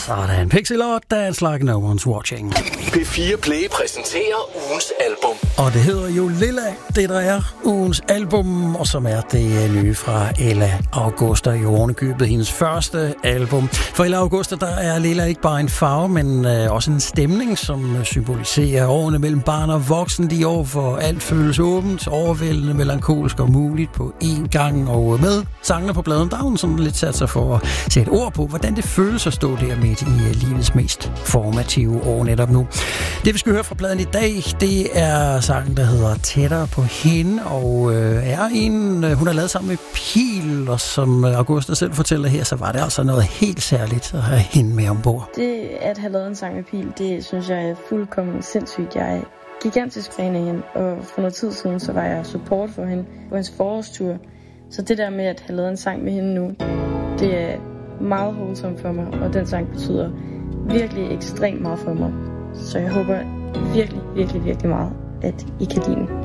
Sådan, Pixie Lord, Dance Like No One's Watching. P4 Play præsenterer ugens album. Og det hedder jo Lilla, det der er ugens album, og som er det nye fra Ella Augusta, i ovenikøbet hendes første album. For Ella Augusta, der er Lilla ikke bare en farve, men også en stemning, som symboliserer årene mellem barn og voksen. De år, hvor alt føles åbent, overvældende, melankolsk og muligt på én gang. Og med sangene på pladen, der har hun sådan lidt sat sig for at sætte ord på, hvordan det føles at stå der midt i livets mest formative år netop nu. Det vi skal høre fra pladen i dag, det er sangen, der hedder Tættere på hende, og er en, hun har lavet sammen med Pil, og som Augusta selv fortæller her, så var det altså noget helt særligt at have hende med ombord. Det at have lavet en sang med Pil, det synes jeg er fuldkommen sindssygt. Jeg er gigantisk fan af hende, og for noget tid siden, så var jeg support for hende på hendes forårstur. Så det der med at have lavet en sang med hende nu, det er meget wholesome for mig, og den sang betyder virkelig ekstremt meget for mig. Så jeg håber virkelig, virkelig, virkelig meget, at I kan lide den.